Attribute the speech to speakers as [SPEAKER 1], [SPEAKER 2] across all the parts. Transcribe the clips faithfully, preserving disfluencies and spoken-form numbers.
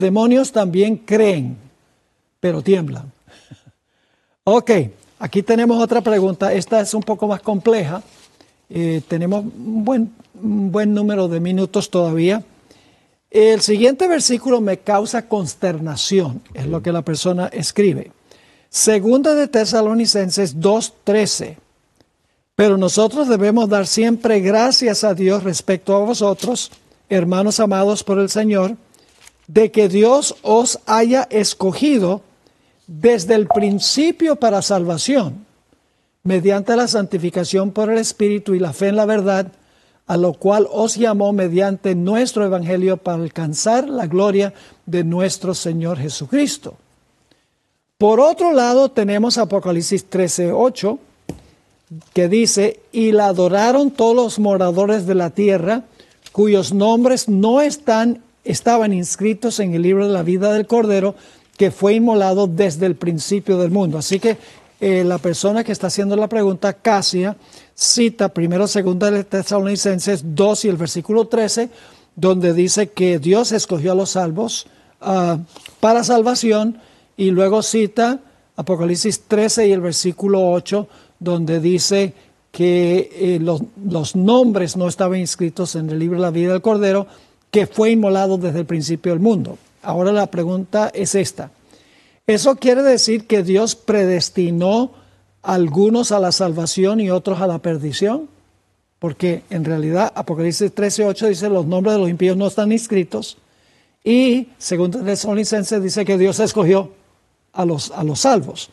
[SPEAKER 1] demonios también creen, pero tiemblan. Ok, aquí tenemos otra pregunta. Esta es un poco más compleja. Eh, tenemos un buen, un buen número de minutos todavía. El siguiente versículo me causa consternación, es lo que la persona escribe. Segunda de Tesalonicenses dos trece. Pero nosotros debemos dar siempre gracias a Dios respecto a vosotros, hermanos amados por el Señor, de que Dios os haya escogido desde el principio para salvación, mediante la santificación por el Espíritu y la fe en la verdad, a lo cual os llamó mediante nuestro Evangelio para alcanzar la gloria de nuestro Señor Jesucristo. Por otro lado, tenemos Apocalipsis trece ocho, que dice, y la adoraron todos los moradores de la tierra, cuyos nombres no están, estaban inscritos en el libro de la vida del Cordero, que fue inmolado desde el principio del mundo. Así que eh, la persona que está haciendo la pregunta, Casia, cita primero segunda de Tesalonicenses dos y el versículo trece, donde dice que Dios escogió a los salvos uh, para salvación, y luego cita Apocalipsis trece y el versículo ocho, donde dice que eh, los, los nombres no estaban inscritos en el libro de la vida del Cordero, que fue inmolado desde el principio del mundo. Ahora la pregunta es esta. ¿Eso quiere decir que Dios predestinó a algunos a la salvación y otros a la perdición? Porque en realidad Apocalipsis trece ocho dice los nombres de los impíos no están inscritos, y según Tesalonicenses dice que Dios escogió a los, a los salvos.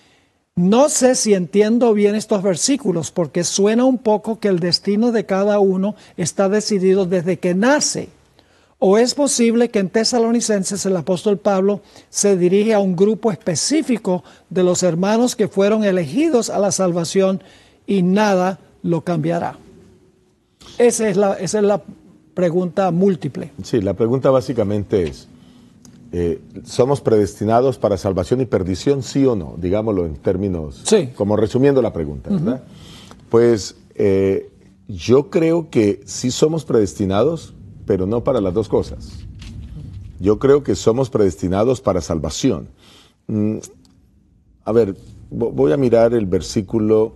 [SPEAKER 1] No sé si entiendo bien estos versículos, porque suena un poco que el destino de cada uno está decidido desde que nace. ¿O es posible que en Tesalonicenses el apóstol Pablo se dirige a un grupo específico de los hermanos que fueron elegidos a la salvación y nada lo cambiará? Esa es la, esa es la pregunta múltiple.
[SPEAKER 2] Sí, la pregunta básicamente es, eh, ¿somos predestinados para salvación y perdición, sí o no? Digámoslo en términos,
[SPEAKER 1] sí,
[SPEAKER 2] como resumiendo la pregunta, ¿verdad? Uh-huh. Pues eh, yo creo que sí somos predestinados, pero no para las dos cosas. Yo creo que somos predestinados para salvación. Mm, a ver, voy a mirar el versículo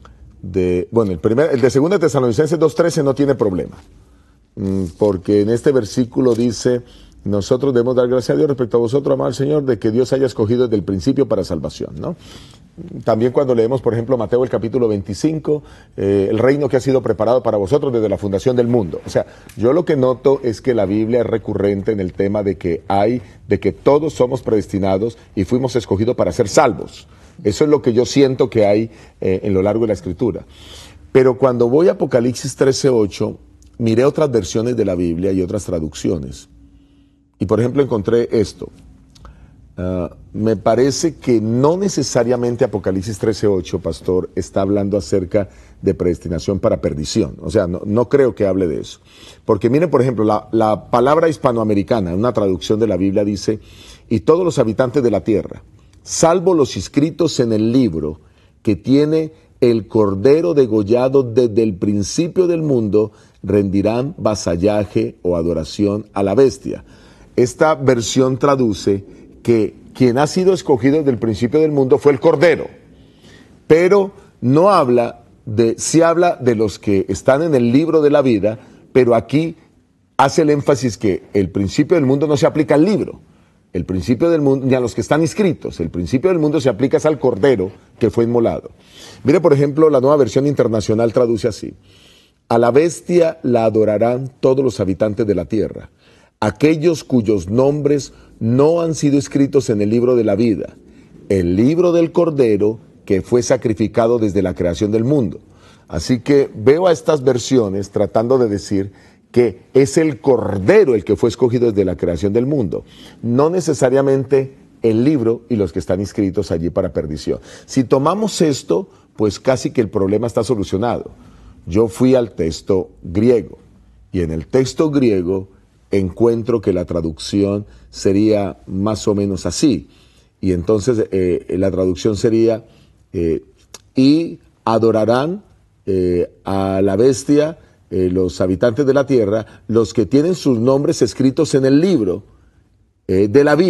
[SPEAKER 2] de, bueno, el, primer, el de segunda Tesalonicenses dos trece no tiene problema, mm, porque en este versículo dice, nosotros debemos dar gracias a Dios respecto a vosotros, amado Señor, de que Dios haya escogido desde el principio para salvación, ¿no? También cuando leemos, por ejemplo, Mateo el capítulo veinticinco, eh, el reino que ha sido preparado para vosotros desde la fundación del mundo. O sea, yo lo que noto es que la Biblia es recurrente en el tema de que hay, de que todos somos predestinados y fuimos escogidos para ser salvos. Eso es lo que yo siento que hay eh, en lo largo de la Escritura. Pero cuando voy a Apocalipsis trece ocho, miré otras versiones de la Biblia y otras traducciones. Y por ejemplo encontré esto. Uh, me parece que no necesariamente Apocalipsis trece ocho, pastor, está hablando acerca de predestinación para perdición. O sea, no, no creo que hable de eso. Porque miren, por ejemplo, la, la palabra hispanoamericana, en una traducción de la Biblia dice, y todos los habitantes de la tierra, salvo los inscritos en el libro que tiene el Cordero degollado desde el principio del mundo, rendirán vasallaje o adoración a la bestia. Esta versión traduce que quien ha sido escogido desde el principio del mundo fue el Cordero, pero no habla de, sí habla de los que están en el libro de la vida, pero aquí hace el énfasis que el principio del mundo no se aplica al libro, el principio del mundo, ni a los que están inscritos, el principio del mundo se aplica al Cordero que fue inmolado. Mire, por ejemplo, la Nueva Versión Internacional traduce así, a la bestia la adorarán todos los habitantes de la tierra, aquellos cuyos nombres no han sido escritos en el libro de la vida, el libro del Cordero que fue sacrificado desde la creación del mundo. Así que veo a estas versiones tratando de decir que es el Cordero el que fue escogido desde la creación del mundo, no necesariamente el libro y los que están inscritos allí para perdición. Si tomamos esto, pues casi que el problema está solucionado. Yo fui al texto griego y en el texto griego encuentro que la traducción sería más o menos así. Y entonces eh, la traducción sería, eh, y adorarán eh, a la bestia eh, los habitantes de la tierra, los que tienen sus nombres escritos en el libro eh, de la vida.